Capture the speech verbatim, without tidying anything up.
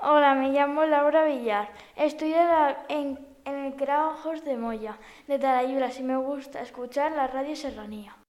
Hola, me llamo Laura Villar. Estoy en, la- en- en el Crao Jos de Moya, de Tarayulas, y me gusta escuchar la radio Serranía.